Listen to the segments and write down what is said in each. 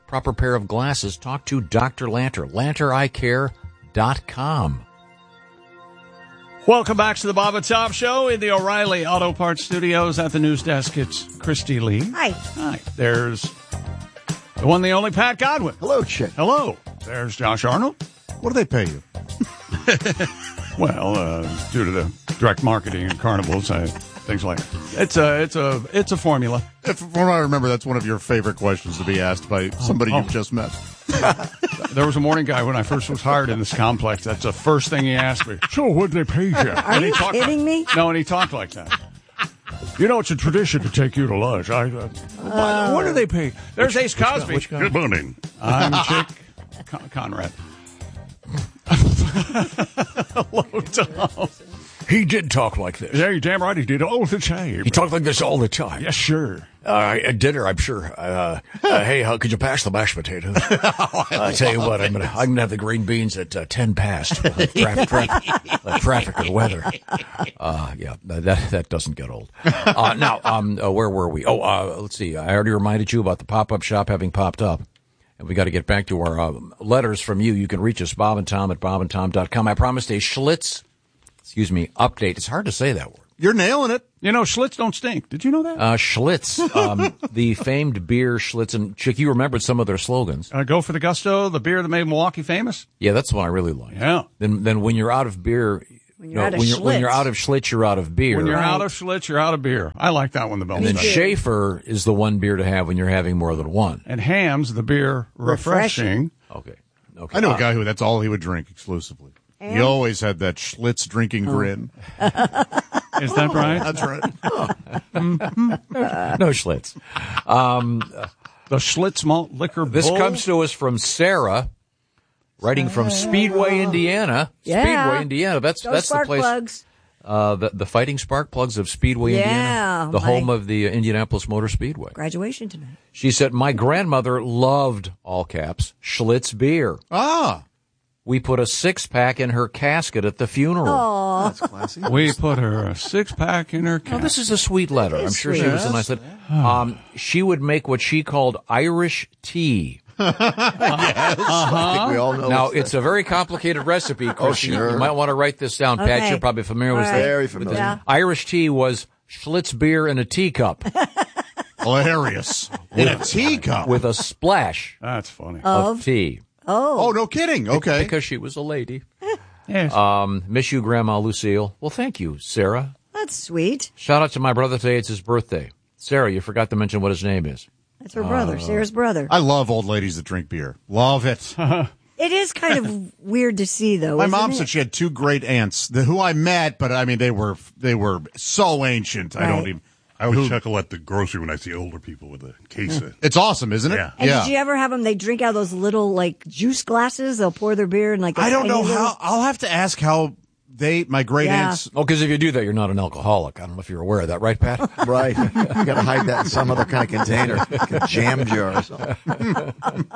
proper pair of glasses, talk to Dr. Lanter, lantereyecare.com. Welcome back to the Bob and Tom Show in the O'Reilly Auto Parts Studios. At the news desk, it's Christy Lee. Hi. Hi. There's the one, the only Pat Godwin. Hello, Chick. Hello. There's Josh Arnold. What do they pay you? Well, due to the direct marketing and carnivals, things like it's a formula. From what I remember, that's one of your favorite questions to be asked by somebody you've just met. There was a morning guy when I first was hired in this complex. That's the first thing he asked me. So, what'd they pay you? Are you kidding me? No, and he talked like that. You know, it's a tradition to take you to lunch. What do they pay? There's Ace Cosby. Good morning. I'm Chick Conrad. Hello, Tom. He did talk like this. Yeah, you're damn right he did all the time. He talked like this all the time. Yes, sure. At dinner, I'm sure. Hey, could you pass the mashed potatoes? I tell you what, I'm gonna have the green beans at 10 past. Traffic or weather. Yeah, that doesn't get old. Now, where were we? Let's see. I already reminded you about the pop-up shop having popped up. And we got to get back to our letters from you. You can reach us, Bob and Tom at bobandtom.com. I promised a Schlitz, update. It's hard to say that word. You're nailing it. You know, Schlitz don't stink. Did you know that? Schlitz, the famed beer Schlitz. And Chick, you remembered some of their slogans. Go for the gusto, the beer that made Milwaukee famous. Yeah, that's the one I really like. Yeah. Then when you're out of beer... When you're out of Schlitz, you're out of beer. When you're out of Schlitz, you're out of beer. I like that one the best. And then Schaefer is the one beer to have when you're having more than one. And Ham's the beer refreshing. Okay. I know a guy who that's all he would drink exclusively. And? He always had that Schlitz drinking grin. Is that right? That's right. No Schlitz. The Schlitz malt liquor bowl. This comes to us from Sarah. Writing from Speedway, Indiana. Yeah. Speedway, Indiana. That's the place. Plugs. The Fighting Spark Plugs of Speedway, Indiana. The home of the Indianapolis Motor Speedway. Graduation tonight. She said, my grandmother loved, all caps, Schlitz beer. Ah. We put a 6-pack in her casket at the funeral. Oh, that's classy. We put her a 6-pack in her casket. Oh, this is a sweet letter. I'm sure she was a nice letter. She would make what she called Irish tea. Yes. I think we all know. Now, it's a very complicated recipe, Christy. Oh, sure. You might want to write this down. Okay. Pat, you're probably familiar with this. Very familiar. Yeah. Irish tea was Schlitz beer in a teacup. Hilarious. In a teacup. With a splash That's funny. of tea. Oh, no kidding. Okay. Because she was a lady. Yes. Miss you, Grandma Lucille. Well, thank you, Sarah. that's sweet. Shout out to my brother today. It's his birthday. Sarah, you forgot to mention what his name is. That's her brother, Sarah's brother. I love old ladies that drink beer. Love it. It is kind of weird to see, though. My isn't mom it? said she had two great aunts who I met, but I mean they were so ancient. Right. I don't even. I always chuckle at the grocery when I see older people with a case of It's awesome, isn't it? Yeah. And did you ever have them? They drink out of those little like juice glasses. They'll pour their beer in like. I don't know tiny little- how. I'll have to ask how my great aunts. Oh, because if you do that, you're not an alcoholic. I don't know if you're aware of that, right, Pat? Right. You got to hide that in some other kind of container, like a jam jar or something.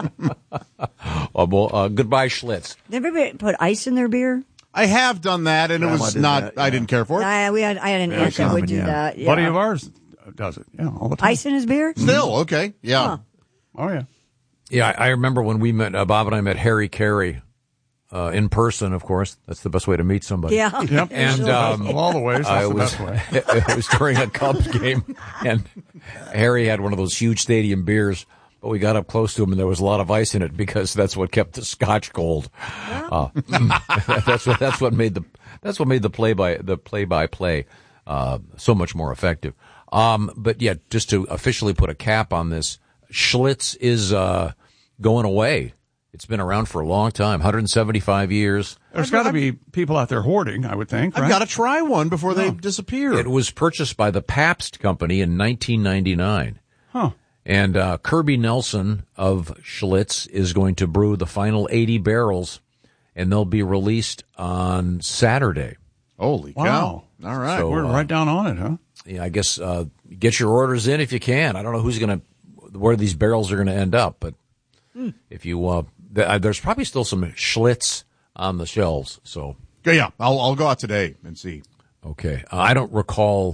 Goodbye, Schlitz. Did everybody put ice in their beer? I have done that, and Grandma it was did not. that, I didn't care for it. I had an aunt that would do common, that. Yeah. Buddy of ours does it. Yeah, all the time. Ice in his beer? Still okay. Yeah. Huh. Oh, yeah. Yeah, I remember when we met, Bob and I met Harry Carey in person, of course. That's the best way to meet somebody. Yeah. Yep. And of all the ways, that's the best way. It was during a Cubs game, and Harry had one of those huge stadium beers. But we got up close to him, and there was a lot of ice in it because that's what kept the scotch cold. That's what made the play-by-play so much more effective. But yeah, just to officially put a cap on this, Schlitz is going away. It's been around for a long time, 175 years. There's got to be people out there hoarding, I would think, right? I've got to try one before they disappear. It was purchased by the Pabst Company in 1999. Huh. And Kirby Nelson of Schlitz is going to brew the final 80 barrels, and they'll be released on Saturday. Holy Wow. cow. All right. So, We're right down on it, huh? Yeah, I guess get your orders in if you can. I don't know where these barrels are going to end up, but if you there's probably still some Schlitz on the shelves. So Yeah, I'll go out today and see. okay, I don't recall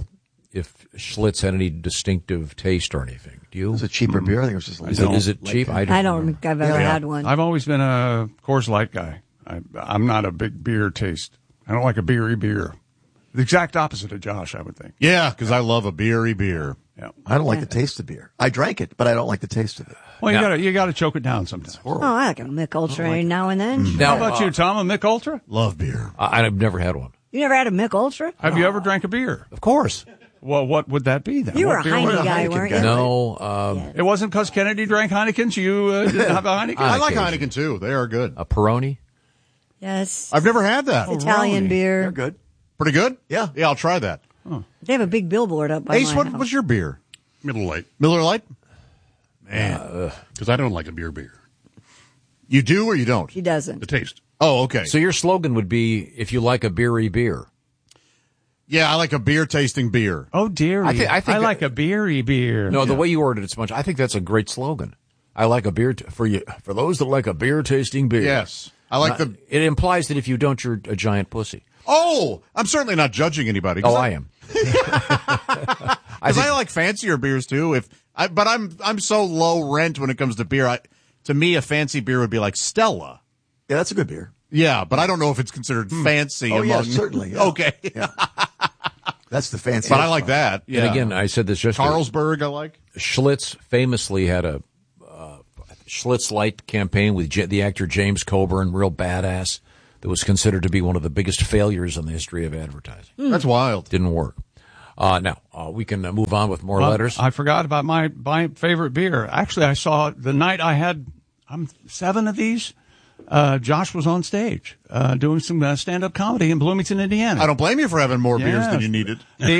if Schlitz had any distinctive taste or anything. Do you? It was a cheaper beer. I think it was just. Is it cheap? I don't think I've ever had one. I've always been a Coors Light guy. I'm not a big beer taste. I don't like a beery beer. The exact opposite of Josh, I would think. Yeah, because I love a beery beer. Yeah. I don't like the taste of beer. I drank it, but I don't like the taste of it. Well, you gotta choke it down sometimes. Oh, I like a Mick Ultra now and then. Now, How about you, Tom? A Mick Ultra? Love beer. I've never had one. You never had a Mick Ultra? Have you ever drank a beer? Of course. Well, what would that be then? You were What a beer was Heineken it? guy, weren't you? No. It wasn't because Kennedy drank Heinekens. You didn't have a Heineken? I like occasion. Heineken too. They are good. A Peroni? Yes. I've never had that. Italian beer. They're good. Pretty good? Yeah. Yeah, I'll try that. They have a big billboard up by Ace, my what house. was your beer? Middle Light. Miller Lite? Man. Because I don't like a beer. You do or you don't? He doesn't. The taste. Oh, okay. So your slogan would be, if you like a beery beer. Yeah, I like a beer tasting beer. Oh, dearie. I think like a beery beer. No, the way you ordered it so much, I think that's a great slogan. I like a beer, for those that like a beer tasting beer. Yes. I like the. It implies that if you don't, you're a giant pussy. Oh, I'm certainly not judging anybody. Oh, I am. Because I like fancier beers too. But I'm so low rent when it comes to beer. To me, a fancy beer would be like Stella. Yeah, that's a good beer. Yeah, but I don't know if it's considered fancy. Oh, yeah, among... certainly. Yeah. Okay. Yeah. That's the fancy. But I like that. Yeah. And again, I said this yesterday. Carlsberg, I like. Schlitz famously had a Schlitz Light campaign with the actor James Coburn, real badass, that was considered to be one of the biggest failures in the history of advertising. That's wild. Didn't work. Now, we can move on with more letters. I forgot about my favorite beer. Actually, I saw the night I had 7 of these. Josh was on stage doing some stand-up comedy in Bloomington, Indiana. I don't blame you for having more beers than you needed.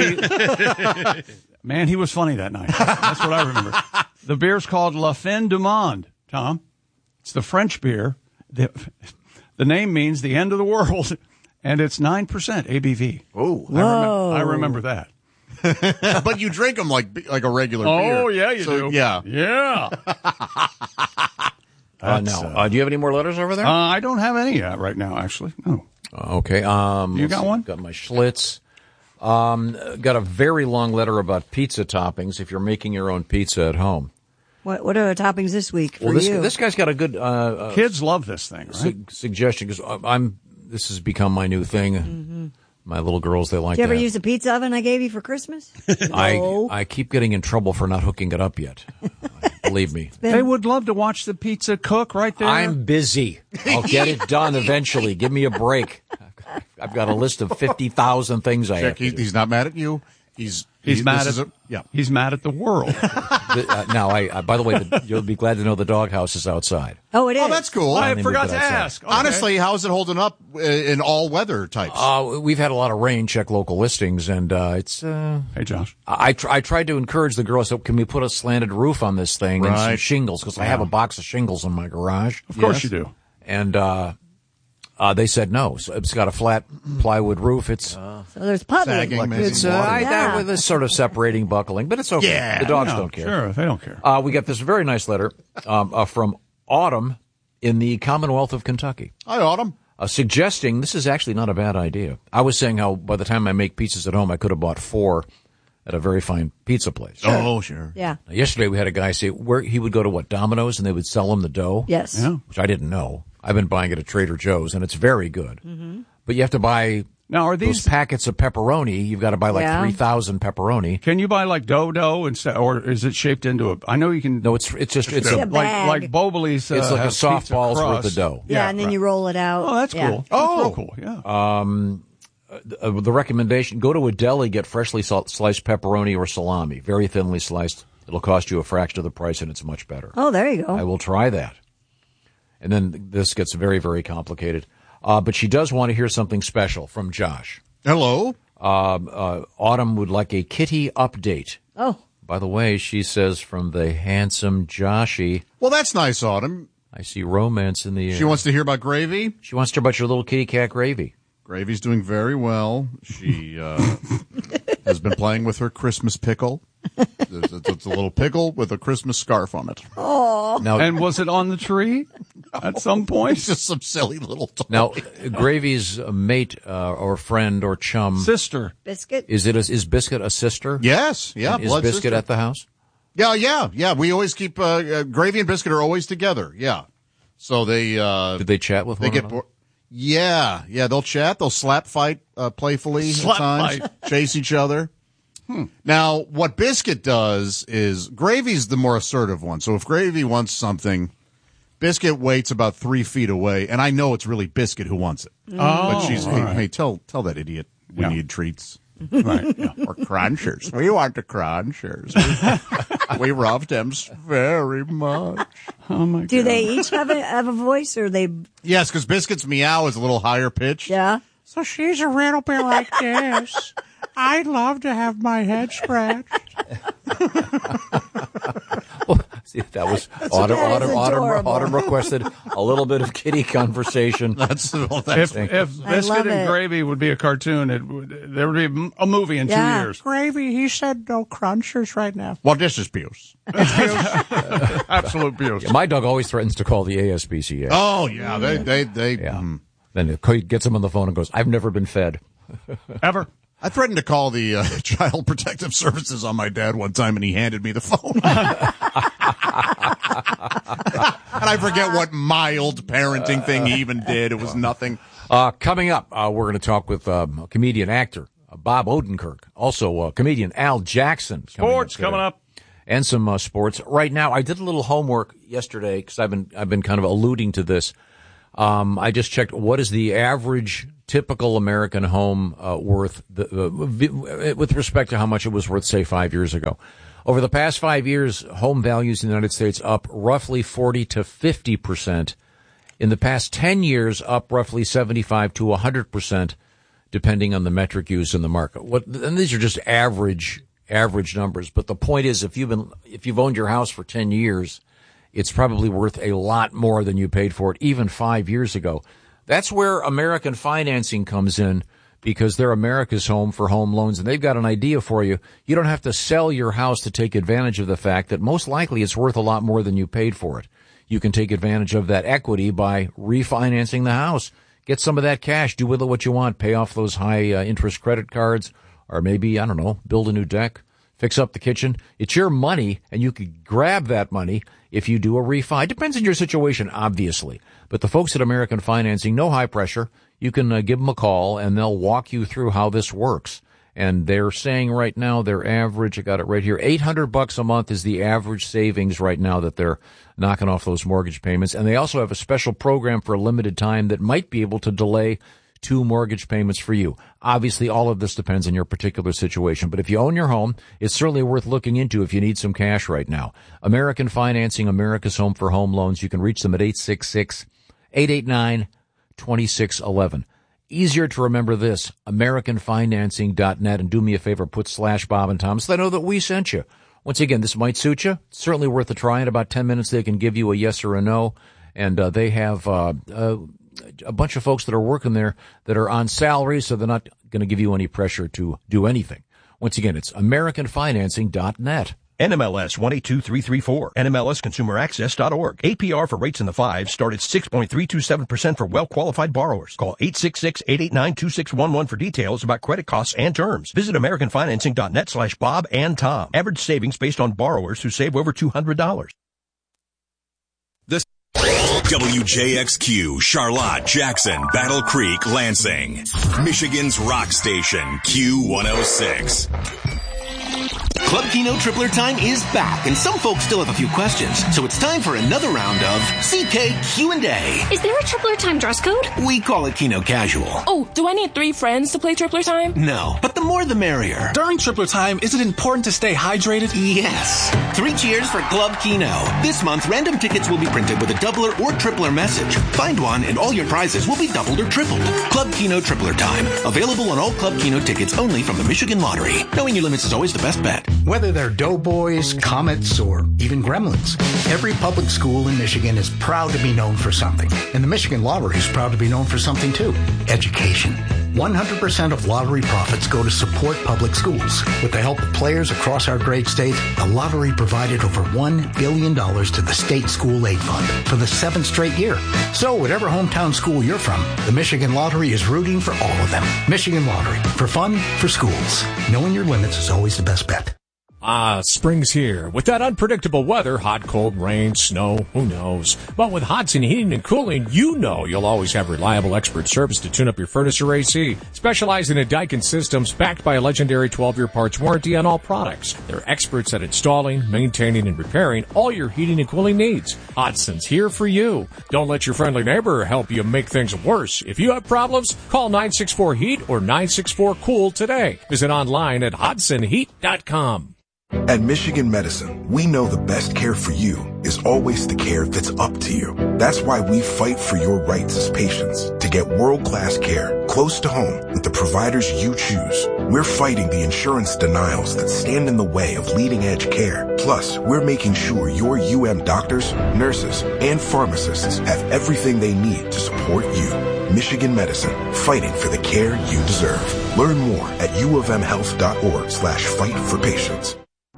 Man, he was funny that night. That's what I remember. The beer's called La Fin du Monde, Tom. It's the French beer. The name means the end of the world, and it's 9% ABV. Oh, I remember that. But you drink them like a regular beer. Oh, yeah, you do. Yeah. Yeah. Now, do you have any more letters over there? I don't have any right now, actually. No. Okay. You got one? Got my Schlitz. Got a very long letter about pizza toppings if you're making your own pizza at home. What are the toppings this week for Well, you? this guy's got a good Kids love this thing, right? suggestion because this has become my new thing. Mm-hmm. My little girls, they like Did you ever that. use the pizza oven I gave you for Christmas? No. I keep getting in trouble for not hooking it up yet. Believe me. They would love to watch the pizza cook right there. I'm busy. I'll get it done eventually. Give me a break. I've got a list of 50,000 things I have to do. He's not mad at you. He's mad this at is yeah. He's mad at the world. Now, by the way, you'll be glad to know the doghouse is outside. Oh, it is. Oh, that's cool. I Finally forgot moved to it outside. ask. Okay. Honestly, how is it holding up in all weather types? We've had a lot of rain. Check local listings, and it's. Hey, Josh. I tried to encourage the girls. So can we put a slanted roof on this thing and some Right. shingles? Because I have a box of shingles in my garage. Of course you do. And they said no. So it's got a flat plywood roof. It's So there's pudding. Sagging, messy it's Yeah. with this sort of separating buckling, but it's okay. Yeah. The dogs Yeah, don't care. Sure, they don't care. We got this very nice letter from Autumn in the Commonwealth of Kentucky. Hi, Autumn. Suggesting this is actually not a bad idea. I was saying how by the time I make pizzas at home, I could have bought 4 at a very fine pizza place. Oh, sure. Yeah. Now, yesterday we had a guy say where he would go to Domino's and they would sell him the dough. Yes. Yeah. Which I didn't know. I've been buying it at Trader Joe's and it's very good. Mm-hmm. But you have to buy Now, are those these? packets of pepperoni. You've got to buy like Yeah. 3,000 pepperoni. Can you buy like dough instead, or is it shaped into a? I know you can. No, it's just a bag. like Bobley's. it's like a has pizza softball's worth crust. of dough. Yeah, and then right. you roll it out. Oh, that's Yeah. cool. Oh. That's real cool. Yeah. The recommendation: go to a deli, get freshly sliced pepperoni or salami, very thinly sliced. It'll cost you a fraction of the price, and it's much better. Oh, there you go. I will try that. And then this gets very, very complicated. But she does want to hear something special from Josh. Hello. Autumn would like a kitty update. Oh, By the way, she says from the handsome Joshy, Well, that's nice, Autumn. I see romance in the air. She wants to hear about Gravy. She wants to hear about your little kitty cat Gravy. Gravy's doing very well. She has been playing with her Christmas pickle. It's a little pickle with a Christmas scarf on it. Now, And was it on the tree? at some point. It's just some silly little dog. Now, Gravy's mate or friend or chum, Sister. Biscuit? is Biscuit a sister? Yes, yeah. And is blood Biscuit sister. at the house? Yeah. We always keep Gravy and Biscuit are always together. Yeah. So they Did they chat with they one get another? bored. Yeah. They'll chat. They'll slap fight playfully Slap at times, fight. chase each other. Now, what Biscuit does is Gravy's the more assertive one. So if Gravy wants something, Biscuit waits about 3 feet away, and I know it's really Biscuit who wants it. But she's, hey, tell that idiot we need treats. Right. Yeah. Or crunchers. We want the crunchers. We love them very much. Oh, my God. Do they each have a voice, or they? Yes, because Biscuit's meow is a little higher pitched. Yeah. So she's a little bit like this. I'd love to have my head scratched. See, that was That is adorable. Autumn requested a little bit of kitty conversation. That's If I Biscuit love and it. Gravy would be a cartoon, there would be a movie in 2 Yeah. years. Gravy, he said no crunchers right now. Well, this is Pius. Absolute abuse. My dog always threatens to call the ASPCA. Oh, yeah. They Yeah. Then he gets him on the phone and goes, "I've never been fed." Ever? I threatened to call the Child Protective Services on my dad one time, and he handed me the phone. And I forget what mild parenting thing he even did. It was nothing. Coming up, we're going to talk with comedian actor Bob Odenkirk, also comedian Al Jackson. Sports today. coming up. And some sports. Right now, I did a little homework yesterday because I've been kind of alluding to this. I just checked what is the average typical American home worth with respect to how much it was worth, say, 5 years ago. Over the past 5 years, home values in the United States up roughly 40 to 50%. In the past 10 years, up roughly 75 to 100%, depending on the metric used in the market. And these are just average numbers. But the point is, if you've owned your house for 10 years, it's probably worth a lot more than you paid for it even 5 years ago. That's where American Financing comes in, because they're America's home for home loans, and they've got an idea for you. You don't have to sell your house to take advantage of the fact that most likely it's worth a lot more than you paid for it. You can take advantage of that equity by refinancing the house. Get some of that cash, do with it what you want, pay off those high interest credit cards, or maybe, I don't know, build a new deck, fix up the kitchen. It's your money, and you could grab that money if you do a refi. It depends on your situation, obviously. But the folks at American Financing, no high pressure. You can give them a call, and they'll walk you through how this works. And they're saying right now their average, I got it right here, $800 a month is the average savings right now that they're knocking off those mortgage payments. And they also have a special program for a limited time that might be able to delay 2 mortgage payments for you. Obviously, all of this depends on your particular situation. But if you own your home, it's certainly worth looking into if you need some cash right now. American Financing, America's home for home loans. You can reach them at 866-889-2611. Easier to remember this, AmericanFinancing.net. And do me a favor, put /Bob and Tom so they know that we sent you. Once again, this might suit you. It's certainly worth a try. In about 10 minutes, they can give you a yes or a no. And they have a bunch of folks that are working there that are on salary, so they're not going to give you any pressure to do anything. Once again, it's AmericanFinancing.net. NMLS 182334, NMLSConsumerAccess.org. APR for rates in the 5s start at 6.327% for well-qualified borrowers. Call 866-889-2611 for details about credit costs and terms. Visit AmericanFinancing.net/Bob and Tom. Average savings based on borrowers who save over $200. WJXQ, Charlotte, Jackson, Battle Creek, Lansing. Michigan's rock station, Q106. Club Kino Tripler time is back, and some folks still have a few questions. So it's time for another round of CK Q&A. Is there a Tripler time dress code? We call it Kino Casual. Oh, do I need 3 friends to play Tripler time? No, but the more the merrier. During Tripler time, is it important to stay hydrated? Yes. 3 cheers for Club Kino. This month, random tickets will be printed with a doubler or tripler message. Find one, and all your prizes will be doubled or tripled. Club Kino Tripler time. Available on all Club Kino tickets only from the Michigan Lottery. Knowing your limits is always the best bet. Whether they're Doughboys, Comets, or even Gremlins, every public school in Michigan is proud to be known for something. And the Michigan Lottery is proud to be known for something too. Education. 100% of lottery profits go to support public schools. With the help of players across our great state, the lottery provided over $1 billion to the State School Aid Fund for the 7th straight year. So whatever hometown school you're from, the Michigan Lottery is rooting for all of them. Michigan Lottery. For fun, for schools. Knowing your limits is always the best bet. Spring's here. With that unpredictable weather, hot, cold, rain, snow, who knows? But with Hodson Heating and Cooling, you know you'll always have reliable expert service to tune up your furnace or AC. Specializing in Daikin systems, backed by a legendary 12-year parts warranty on all products. They're experts at installing, maintaining, and repairing all your heating and cooling needs. Hodson's here for you. Don't let your friendly neighbor help you make things worse. If you have problems, call 964-HEAT or 964-COOL today. Visit online at HodsonHeat.com. At Michigan Medicine, we know the best care for you is always the care that's up to you. That's why we fight for your rights as patients to get world-class care close to home with the providers you choose. We're fighting the insurance denials that stand in the way of leading-edge care. Plus, we're making sure your doctors, nurses, and pharmacists have everything they need to support you. Michigan Medicine, fighting for the care you deserve. Learn more at uofmhealth.org/fight-for-patients.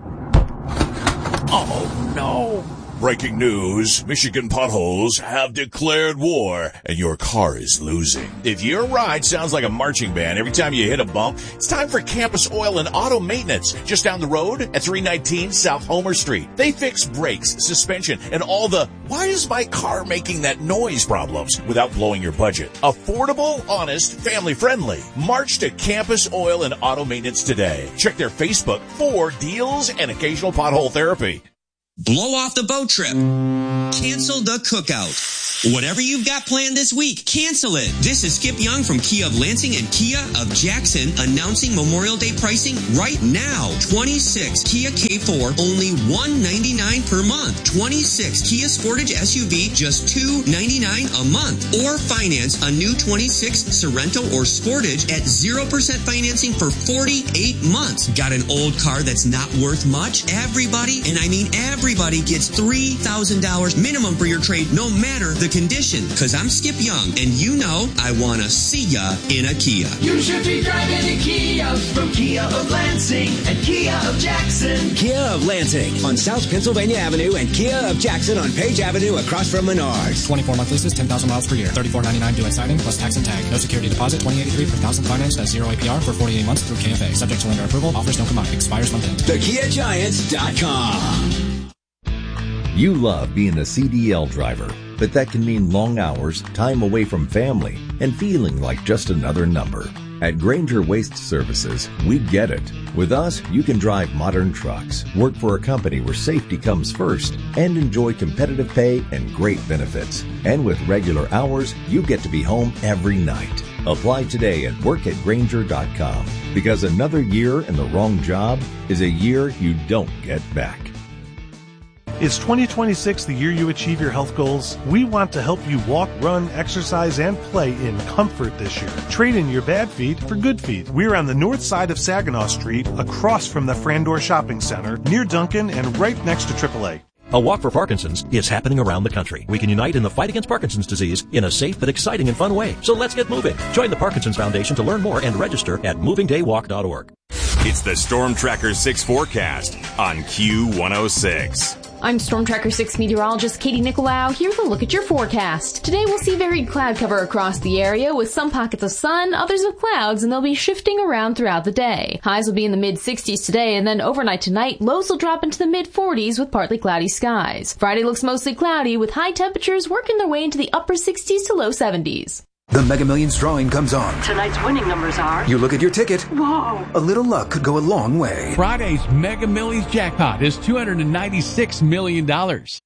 Oh, no. Breaking news, Michigan potholes have declared war, and your car is losing. If your ride sounds like a marching band every time you hit a bump, it's time for Campus Oil and Auto Maintenance, just down the road at 319 South Homer Street. They fix brakes, suspension, and all the, why is my car making that noise problems without blowing your budget. Affordable, honest, family-friendly. March to Campus Oil and Auto Maintenance today. Check their Facebook for deals and occasional pothole therapy. Blow off the boat trip. Cancel the cookout. Whatever you've got planned this week, cancel it. This is Skip Young from Kia of Lansing and Kia of Jackson announcing Memorial Day pricing right now. 26 Kia K4, only $199 per month. 26 Kia Sportage SUV, just $299 a month. Or finance a new 26 Sorento or Sportage at 0% financing for 48 months. Got an old car that's not worth much? Everybody, and I mean everybody, gets $3,000 minimum for your trade, no matter the condition. Cause I'm Skip Young, and you know I want to see ya in a Kia. You should be driving a Kia from Kia of Lansing and Kia of Jackson. Kia of Lansing on South Pennsylvania Avenue and Kia of Jackson on Page Avenue across from Menards. 24-month leases, 10,000 miles per year. $34.99 due at signing plus tax and tag. No security deposit. $20.83 per thousand financed at 0 APR for 48 months through KFA. Subject to lender approval. Offers don't come out. Expires month end. TheKiaGiants.com. You love being a CDL driver, but that can mean long hours, time away from family, and feeling like just another number. At Granger Waste Services, we get it. With us, you can drive modern trucks, work for a company where safety comes first, and enjoy competitive pay and great benefits. And with regular hours, you get to be home every night. Apply today at workatgranger.com, because another year in the wrong job is a year you don't get back. Is 2026 the year you achieve your health goals? We want to help you walk, run, exercise, and play in comfort this year. Trade in your bad feet for good feet. We're on the north side of Saginaw Street, across from the Frandor Shopping Center, near Duncan, and right next to AAA. A Walk for Parkinson's is happening around the country. We can unite in the fight against Parkinson's disease in a safe but exciting and fun way. So let's get moving. Join the Parkinson's Foundation to learn more and register at movingdaywalk.org. It's the Storm Tracker 6 forecast on Q106. I'm Storm Tracker 6 meteorologist Katie Nicolau here with a look at your forecast. Today we'll see varied cloud cover across the area with some pockets of sun, others of clouds, and they'll be shifting around throughout the day. Highs will be in the mid-60s today, and then overnight tonight, lows will drop into the mid-40s with partly cloudy skies. Friday looks mostly cloudy with high temperatures working their way into the upper 60s to low 70s. The Mega Millions drawing comes on. Tonight's winning numbers are... You look at your ticket. Whoa! A little luck could go a long way. Friday's Mega Millions jackpot is $296 million.